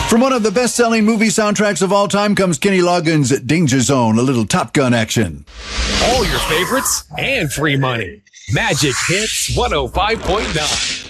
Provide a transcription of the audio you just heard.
From one of the best-selling movie soundtracks of all time comes Kenny Loggins' Danger Zone, a little Top Gun action. All your favorites and free money. Magic Hits 105.9.